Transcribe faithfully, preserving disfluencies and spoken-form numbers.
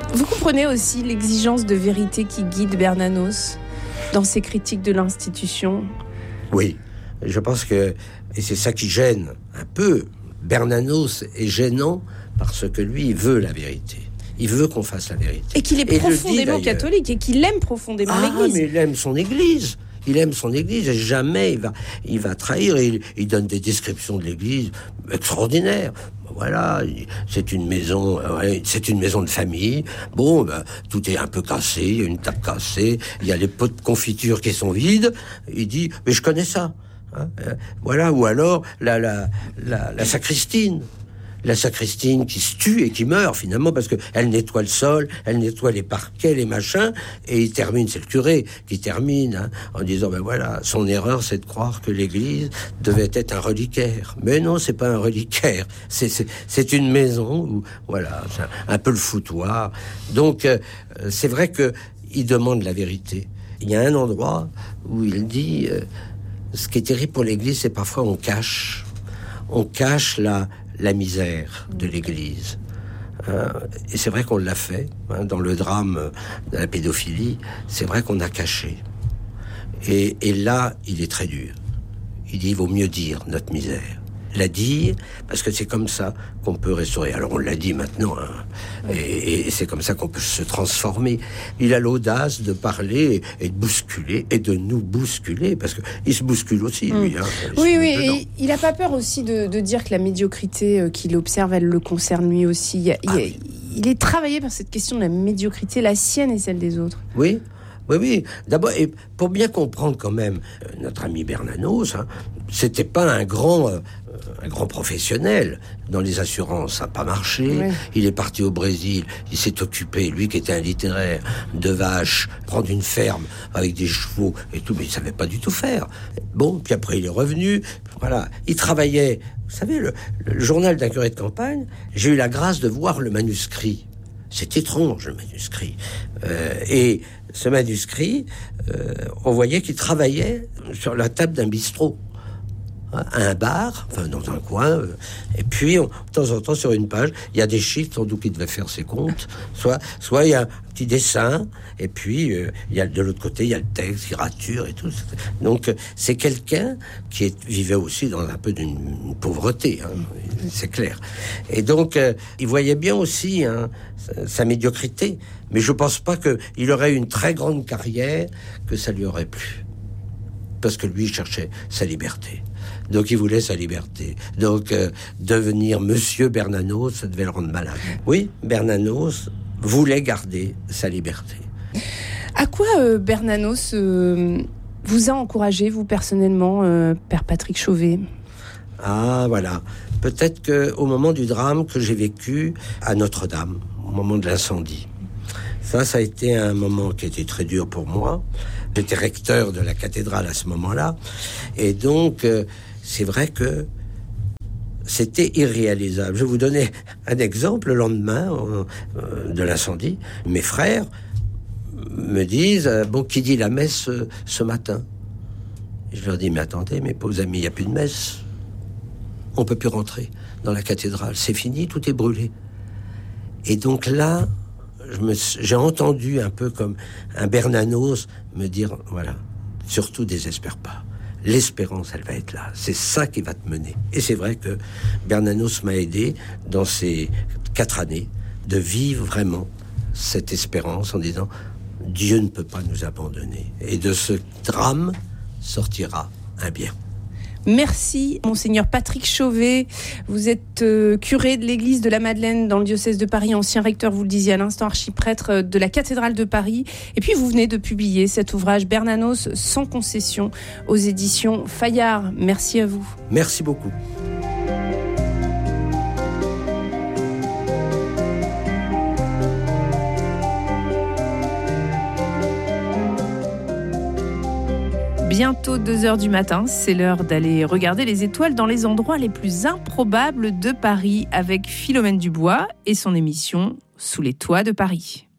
Vous comprenez aussi l'exigence de vérité qui guide Bernanos dans ses critiques de l'institution? Oui, je pense que, et c'est ça qui gêne un peu, Bernanos est gênant parce que lui, il veut la vérité. Il veut qu'on fasse la vérité. Et qu'il est et profondément dit, catholique et qu'il aime profondément ah, l'Église. Mais il aime son Église. Il aime son Église et jamais il va, il va trahir. Et il, il donne des descriptions de l'Église extraordinaires. Voilà, c'est une maison, c'est une maison de famille. Bon, ben, tout est un peu cassé, il y a une table cassée, il y a les pots de confiture qui sont vides. Il dit, mais je connais ça. Hein, voilà, ou alors la, la, la, la sacristine. La sacristine qui se tue et qui meurt finalement parce que elle nettoie le sol, elle nettoie les parquets, les machins, et il termine, c'est le curé qui termine hein, en disant ben voilà, son erreur c'est de croire que l'église devait être un reliquaire. Mais non, c'est pas un reliquaire, c'est c'est, c'est une maison où voilà, c'est un, un peu le foutoir. Donc euh, c'est vrai que il demande la vérité. Il y a un endroit où il dit euh, ce qui est terrible pour l'église, c'est parfois on cache, on cache la la misère de l'Église. Euh, et c'est vrai qu'on l'a fait, hein, dans le drame de la pédophilie, c'est vrai qu'on a caché. Et, et là, il est très dur. Il dit, il vaut mieux dire notre misère. La dire, parce que c'est comme ça qu'on peut restaurer. Alors on l'a dit maintenant, hein, et, et c'est comme ça qu'on peut se transformer. Il a l'audace de parler et de bousculer, et de nous bousculer, parce qu'il se bouscule aussi, lui. Hein, oui, oui, et il n'a pas peur aussi de, de dire que la médiocrité qu'il observe, elle le concerne lui aussi. Il, ah, il, oui. il est travaillé par cette question de la médiocrité, la sienne et celle des autres. Oui. Oui, oui. D'abord, et pour bien comprendre quand même, euh, notre ami Bernanos, hein, c'était pas un grand, euh, un grand professionnel dans les assurances. Ça n'a pas marché. Oui. Il est parti au Brésil. Il s'est occupé, lui qui était un littéraire, de vaches, prendre une ferme avec des chevaux et tout, mais il savait pas du tout faire. Bon, puis après il est revenu. Voilà, il travaillait. Vous savez, le, le journal d'un curé de campagne. J'ai eu la grâce de voir le manuscrit. C'est étrange, le manuscrit. Euh, et ce manuscrit, euh, on voyait qu'il travaillait sur la table d'un bistrot, hein, à un bar, enfin dans un coin. Euh, et puis, on, de temps en temps, sur une page, il y a des chiffres, sans doute qu'il devait faire ses comptes. Soit, soit il y a un petit dessin, et puis euh, il y a de l'autre côté, il y a le texte, il rature et tout. Donc, euh, c'est quelqu'un qui est, vivait aussi dans un peu d'une pauvreté, hein, c'est clair. Et donc, euh, il voyait bien aussi hein, sa, sa médiocrité. Mais je pense pas qu'il aurait eu une très grande carrière, que ça lui aurait plu. Parce que lui, il cherchait sa liberté. Donc, il voulait sa liberté. Donc, euh, devenir Monsieur Bernanos, ça devait le rendre malade. Oui, Bernanos voulait garder sa liberté. À quoi euh, Bernanos euh, vous a encouragé, vous, personnellement, euh, Père Patrick Chauvet ? Ah, voilà. Peut-être qu'au moment du drame que j'ai vécu à Notre-Dame, au moment de l'incendie, ça, ça a été un moment qui était très dur pour moi. J'étais recteur de la cathédrale à ce moment-là. Et donc, euh, c'est vrai que c'était irréalisable. Je vais vous donner un exemple. Le lendemain euh, de l'incendie, mes frères me disent euh, « Bon, qui dit la messe euh, ce matin ?» Et je leur dis « Mais attendez, mes pauvres amis, il n'y a plus de messe. On ne peut plus rentrer dans la cathédrale. C'est fini, tout est brûlé. » Et donc là, je me, j'ai entendu un peu comme un Bernanos me dire, voilà, surtout désespère pas. L'espérance, elle va être là. C'est ça qui va te mener. Et c'est vrai que Bernanos m'a aidé dans ces quatre années de vivre vraiment cette espérance en disant, Dieu ne peut pas nous abandonner. Et de ce drame sortira un bien. Merci, Monseigneur Patrick Chauvet. Vous êtes euh, curé de l'église de la Madeleine dans le diocèse de Paris, ancien recteur, vous le disiez à l'instant, archiprêtre de la cathédrale de Paris. Et puis, vous venez de publier cet ouvrage Bernanos sans concession aux éditions Fayard. Merci à vous. Merci beaucoup. Bientôt deux heures du matin, c'est l'heure d'aller regarder les étoiles dans les endroits les plus improbables de Paris avec Philomène Dubois et son émission Sous les toits de Paris.